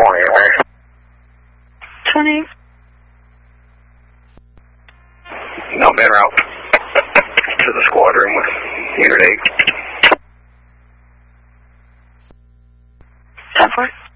morning, where? 20. No, been out to the squadron with Unit 8. 10-4.